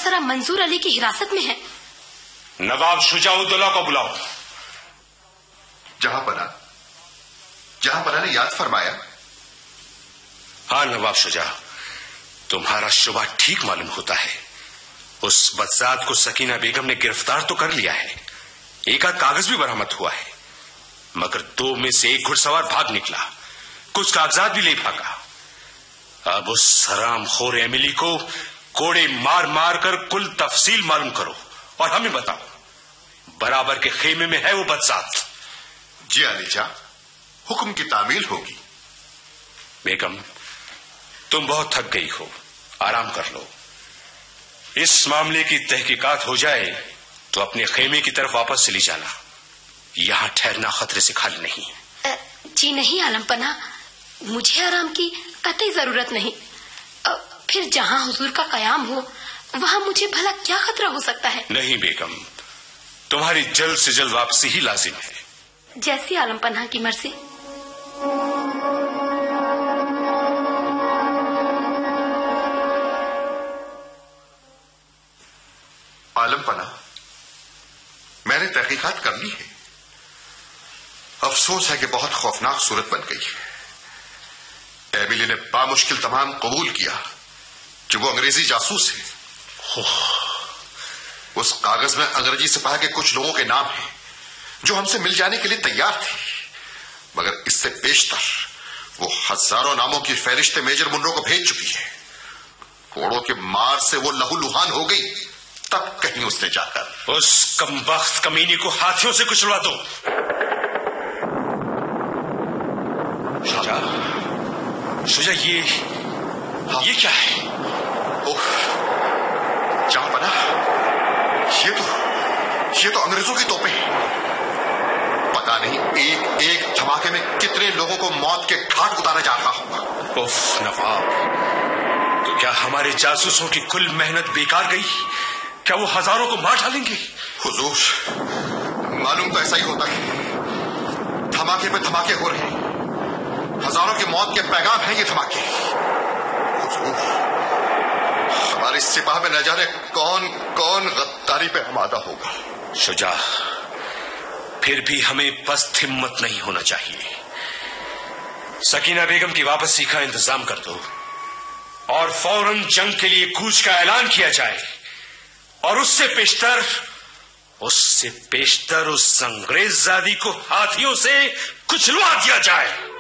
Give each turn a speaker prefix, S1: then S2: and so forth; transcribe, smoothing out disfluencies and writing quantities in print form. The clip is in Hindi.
S1: मुंतजरा मंजूर अली की हिरासत में है।
S2: नवाब शुजाउद्दौला को बुलाओ।
S3: जहां पना ने याद फरमाया।
S2: हाँ नवाब शुजा, तुम्हारा शुबा ठीक मालूम होता है। उस बदजात को सकीना बेगम ने गिरफ्तार तो कर लिया है, एक आध कागज भी बरामद हुआ है, मगर 2 में से एक घुड़सवार भाग निकला, कुछ कागजात भी ले भागा। अब उस हरामखोर एमिली को कोड़े मार मार कर कुल तफसील मालूम करो और हमें बताओ, बराबर के खेमे में है वो बदजात।
S3: जी आलिजा, हुक्म की तामील होगी।
S2: बेगम, तुम बहुत थक गई हो, आराम कर लो। इस मामले की तहकीकात हो जाए तो अपने खेमे की तरफ वापस चली जाना, यहां ठहरना खतरे से खाली नहीं है।
S1: जी नहीं आलम पना, मुझे आराम की कतई जरूरत नहीं। फिर जहां हुजूर का कयाम हो वहां मुझे भला क्या खतरा हो सकता है।
S2: नहीं बेगम, तुम्हारी जल्द से जल्द वापसी ही लाजिम है।
S1: जैसी आलम पना की मर्जी।
S3: आलम पना, मैंने तहकीकात कर ली है। अफसोस है कि बहुत खौफनाक सूरत बन गई है। एमिली ने बामुश्किल तमाम कबूल किया कि वो अंग्रेजी जासूस है। उस कागज में अंग्रेजी सिपाही के कुछ लोगों के नाम हैं जो हमसे मिल जाने के लिए तैयार थे, मगर इससे पेशतर वो हजारों नामों की फहरिस्त मेजर मुन्नो को भेज चुकी है। कोड़ों के मार से वो लहूलुहान हो गई, तब कहीं उसने जाकर
S2: उस कमबख्त कमीनी को हाथियों से कुचलवा दो। शुजा, ये क्या है?
S3: ओह, जहां पना, ये तो अंग्रेजों की तोपें हैं। पता नहीं एक एक धमाके में कितने लोगों को मौत के घाट उतारा जा रहा होगा।
S2: उफ नवाब, तो क्या हमारे जासूसों की कुल मेहनत बेकार गई? क्या वो हजारों को मार डालेंगे?
S3: हुजूर, मालूम तो ऐसा ही होता है। धमाके पे धमाके हो रहे हैं, हजारों की मौत के पैगाम हैं ये धमाके। हुजूर, हमारे सिपाह में न जाने कौन कौन गद्दारी पे आमादा होगा।
S2: शुजा, फिर भी हमें पस्त हिम्मत नहीं होना चाहिए। सकीना बेगम की वापसी का इंतजाम कर दो और फौरन जंग के लिए कूच का ऐलान किया जाए, और उससे पेशतर उस अंग्रेज जादी को हाथियों से कुचलवा दिया जाए।